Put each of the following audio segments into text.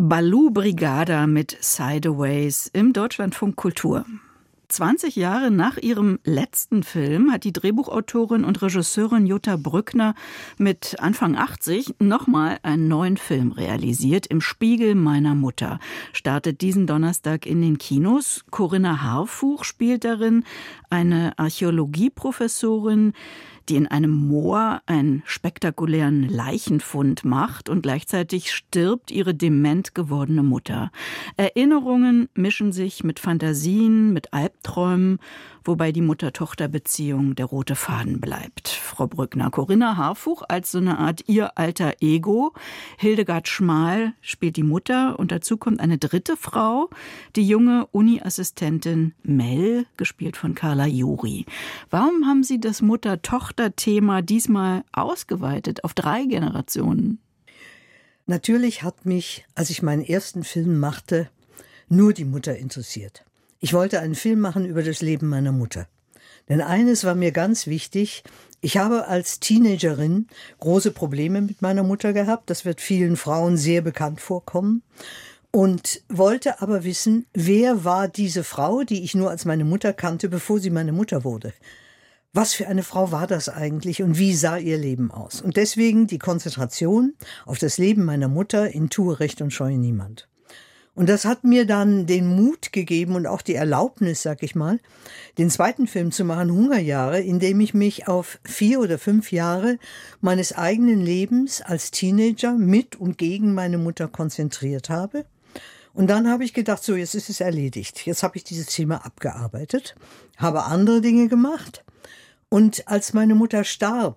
Baloo Brigada mit Sideways im Deutschlandfunk Kultur. 20 Jahre nach ihrem letzten Film hat die Drehbuchautorin und Regisseurin Jutta Brückner mit Anfang 80 nochmal einen neuen Film realisiert. Im Spiegel meiner Mutter startet diesen Donnerstag in den Kinos. Corinna Harfuch spielt darin eine Archäologieprofessorin, die in einem Moor einen spektakulären Leichenfund macht und gleichzeitig stirbt ihre dement gewordene Mutter. Erinnerungen mischen sich mit Fantasien, mit Albträumen, wobei die Mutter-Tochter-Beziehung der rote Faden bleibt. Frau Brückner, Corinna Harfuch als so eine Art ihr alter Ego. Hildegard Schmal spielt die Mutter und dazu kommt eine dritte Frau, die junge Uni-Assistentin Mel, gespielt von Carla Juri. Warum haben Sie das Mutter-Tochter-Thema diesmal ausgeweitet auf 3 Generationen? Natürlich hat mich, als ich meinen ersten Film machte, nur die Mutter interessiert. Ich wollte einen Film machen über das Leben meiner Mutter. Denn eines war mir ganz wichtig: Ich habe als Teenagerin große Probleme mit meiner Mutter gehabt. Das wird vielen Frauen sehr bekannt vorkommen. Und wollte aber wissen, wer war diese Frau, die ich nur als meine Mutter kannte, bevor sie meine Mutter wurde. Was für eine Frau war das eigentlich und wie sah ihr Leben aus? Und deswegen die Konzentration auf das Leben meiner Mutter in Tue Recht und scheue niemand. Und das hat mir dann den Mut gegeben und auch die Erlaubnis, sag ich mal, den zweiten Film zu machen, Hungerjahre, in dem ich mich auf 4 oder 5 Jahre meines eigenen Lebens als Teenager mit und gegen meine Mutter konzentriert habe. Und dann habe ich gedacht, so, jetzt ist es erledigt. Jetzt habe ich dieses Thema abgearbeitet, habe andere Dinge gemacht. Und als meine Mutter starb,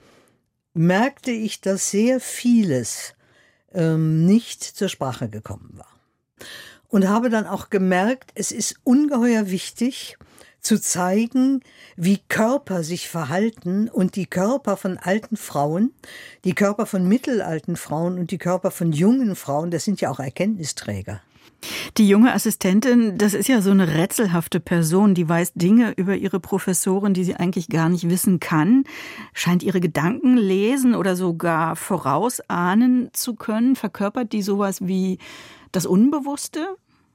merkte ich, dass sehr vieles nicht zur Sprache gekommen war. Und habe dann auch gemerkt, es ist ungeheuer wichtig zu zeigen, wie Körper sich verhalten und die Körper von alten Frauen, die Körper von mittelalten Frauen und die Körper von jungen Frauen, das sind ja auch Erkenntnisträger. Die junge Assistentin, das ist ja so eine rätselhafte Person, die weiß Dinge über ihre Professorin, die sie eigentlich gar nicht wissen kann, scheint ihre Gedanken lesen oder sogar vorausahnen zu können. Verkörpert die sowas wie das Unbewusste?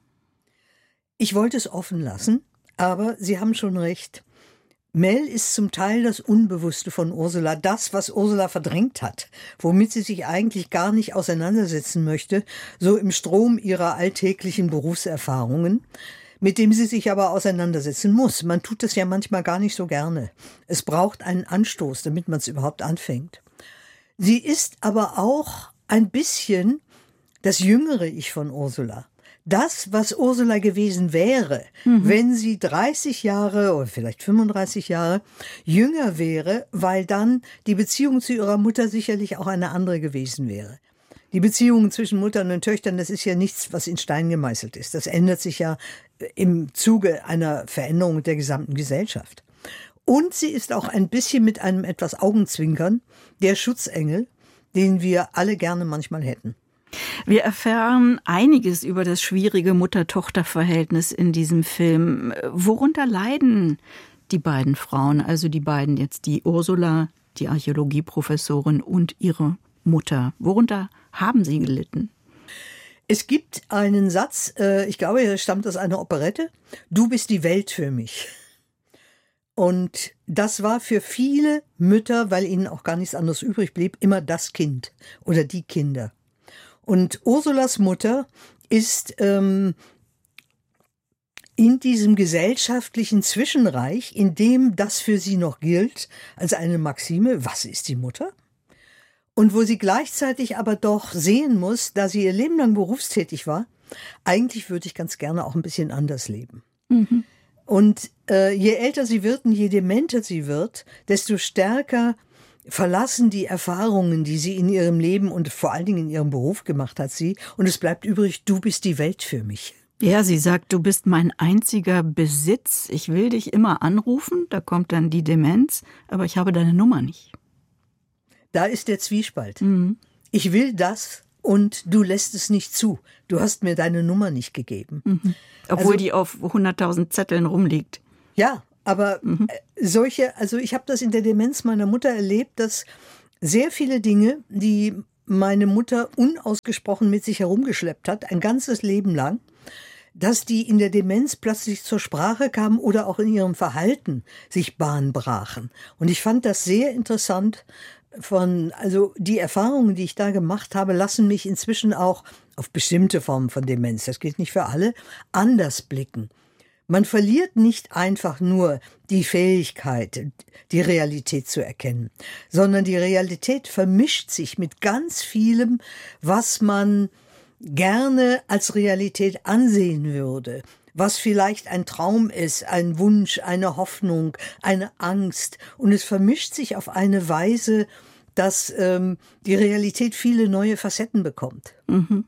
Ich wollte es offen lassen, aber Sie haben schon recht. Mel ist zum Teil das Unbewusste von Ursula, das, was Ursula verdrängt hat, womit sie sich eigentlich gar nicht auseinandersetzen möchte, so im Strom ihrer alltäglichen Berufserfahrungen, mit dem sie sich aber auseinandersetzen muss. Man tut es ja manchmal gar nicht so gerne. Es braucht einen Anstoß, damit man es überhaupt anfängt. Sie ist aber auch ein bisschen das jüngere Ich von Ursula. Das, was Ursula gewesen wäre, wenn sie 30 Jahre oder vielleicht 35 Jahre jünger wäre, weil dann die Beziehung zu ihrer Mutter sicherlich auch eine andere gewesen wäre. Die Beziehungen zwischen Muttern und Töchtern, das ist ja nichts, was in Stein gemeißelt ist. Das ändert sich ja im Zuge einer Veränderung der gesamten Gesellschaft. Und sie ist auch ein bisschen mit einem etwas Augenzwinkern der Schutzengel, den wir alle gerne manchmal hätten. Wir erfahren einiges über das schwierige Mutter-Tochter-Verhältnis in diesem Film. Worunter leiden die beiden Frauen, also die beiden jetzt, die Ursula, die Archäologieprofessorin und ihre Mutter? Worunter haben sie gelitten? Es gibt einen Satz, ich glaube, er stammt aus einer Operette: Du bist die Welt für mich. Und das war für viele Mütter, weil ihnen auch gar nichts anderes übrig blieb, immer das Kind oder die Kinder. Und Ursulas Mutter ist in diesem gesellschaftlichen Zwischenreich, in dem das für sie noch gilt, als eine Maxime: Was ist die Mutter? Und wo sie gleichzeitig aber doch sehen muss, da sie ihr Leben lang berufstätig war, eigentlich würde ich ganz gerne auch ein bisschen anders leben. Mhm. Und je älter sie wird und je dementer sie wird, desto stärker verlassen die Erfahrungen, die sie in ihrem Leben und vor allen Dingen in ihrem Beruf gemacht hat, sie. Und es bleibt übrig: Du bist die Welt für mich. Ja, sie sagt, du bist mein einziger Besitz. Ich will dich immer anrufen. Da kommt dann die Demenz. Aber ich habe deine Nummer nicht. Da ist der Zwiespalt. Mhm. Ich will das und du lässt es nicht zu. Du hast mir deine Nummer nicht gegeben. Mhm. Obwohl die auf 100.000 Zetteln rumliegt. Ja. Aber ich habe das in der Demenz meiner Mutter erlebt, dass sehr viele Dinge, die meine Mutter unausgesprochen mit sich herumgeschleppt hat, ein ganzes Leben lang, dass die in der Demenz plötzlich zur Sprache kamen oder auch in ihrem Verhalten sich Bahn brachen. Und ich fand das sehr interessant. Also die Erfahrungen, die ich da gemacht habe, lassen mich inzwischen auch auf bestimmte Formen von Demenz, das gilt nicht für alle, anders blicken. Man verliert nicht einfach nur die Fähigkeit, die Realität zu erkennen, sondern die Realität vermischt sich mit ganz vielem, was man gerne als Realität ansehen würde, was vielleicht ein Traum ist, ein Wunsch, eine Hoffnung, eine Angst. Und es vermischt sich auf eine Weise, dass die Realität viele neue Facetten bekommt. Mhm.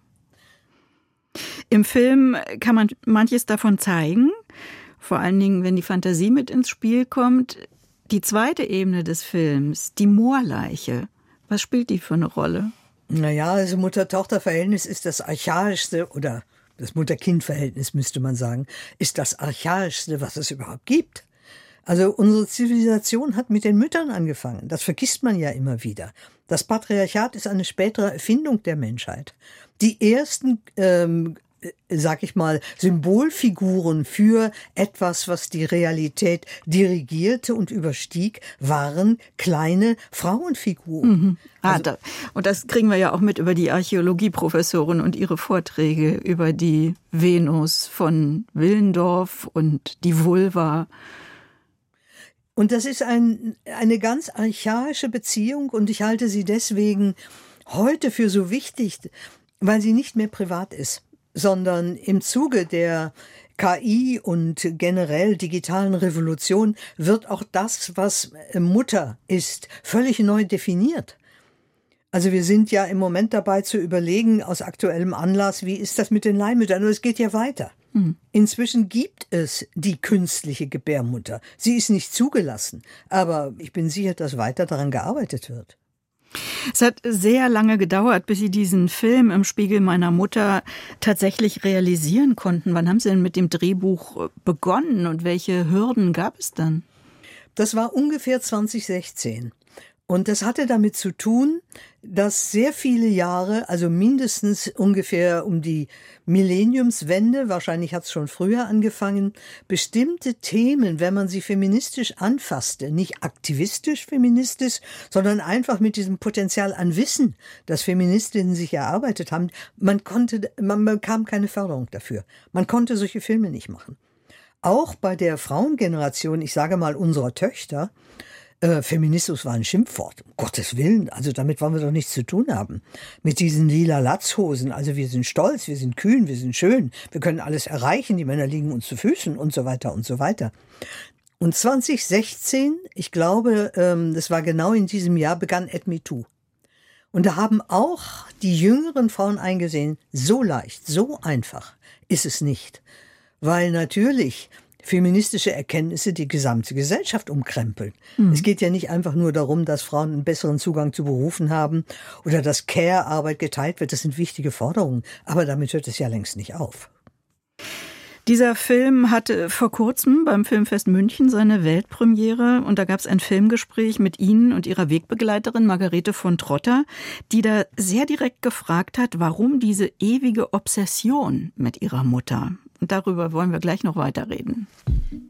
Im Film kann man manches davon zeigen, vor allen Dingen, wenn die Fantasie mit ins Spiel kommt. Die zweite Ebene des Films, die Moorleiche, was spielt die für eine Rolle? Naja, das Mutter-Tochter-Verhältnis ist das archaischste, oder das Mutter-Kind-Verhältnis müsste man sagen, ist das archaischste, was es überhaupt gibt. Also unsere Zivilisation hat mit den Müttern angefangen. Das vergisst man ja immer wieder. Das Patriarchat ist eine spätere Erfindung der Menschheit. Die ersten, sag ich mal, Symbolfiguren für etwas, was die Realität dirigierte und überstieg, waren kleine Frauenfiguren. Mhm. Und das kriegen wir ja auch mit über die Archäologieprofessorin und ihre Vorträge über die Venus von Willendorf und die Vulva. Und das ist eine ganz archaische Beziehung und ich halte sie deswegen heute für so wichtig, weil sie nicht mehr privat ist, sondern im Zuge der KI und generell digitalen Revolution wird auch das, was Mutter ist, völlig neu definiert. Also wir sind ja im Moment dabei zu überlegen, aus aktuellem Anlass, wie ist das mit den Leihmüttern? Und es geht ja weiter. Inzwischen gibt es die künstliche Gebärmutter. Sie ist nicht zugelassen, aber ich bin sicher, dass weiter daran gearbeitet wird. Es hat sehr lange gedauert, bis Sie diesen Film im Spiegel meiner Mutter tatsächlich realisieren konnten. Wann haben Sie denn mit dem Drehbuch begonnen und welche Hürden gab es dann? Das war ungefähr 2016. Und das hatte damit zu tun, dass sehr viele Jahre, also mindestens ungefähr um die Millenniumswende, wahrscheinlich hat es schon früher angefangen, bestimmte Themen, wenn man sie feministisch anfasste, nicht aktivistisch feministisch, sondern einfach mit diesem Potenzial an Wissen, das Feministinnen sich erarbeitet haben, man bekam keine Förderung dafür. Man konnte solche Filme nicht machen. Auch bei der Frauengeneration, ich sage mal unserer Töchter, Feminismus war ein Schimpfwort, um Gottes Willen, also damit wollen wir doch nichts zu tun haben. Mit diesen lila Latzhosen, also wir sind stolz, wir sind kühn, wir sind schön, wir können alles erreichen, die Männer liegen uns zu Füßen und so weiter und so weiter. Und 2016, ich glaube, das war genau in diesem Jahr, begann @MeToo. Und da haben auch die jüngeren Frauen eingesehen, so leicht, so einfach ist es nicht. Weil natürlich feministische Erkenntnisse die gesamte Gesellschaft umkrempeln. Es geht ja nicht einfach nur darum, dass Frauen einen besseren Zugang zu Berufen haben oder dass Care-Arbeit geteilt wird. Das sind wichtige Forderungen. Aber damit hört es ja längst nicht auf. Dieser Film hatte vor kurzem beim Filmfest München seine Weltpremiere und da gab es ein Filmgespräch mit Ihnen und Ihrer Wegbegleiterin Margarete von Trotter, die da sehr direkt gefragt hat, warum diese ewige Obsession mit ihrer Mutter. Und darüber wollen wir gleich noch weiterreden.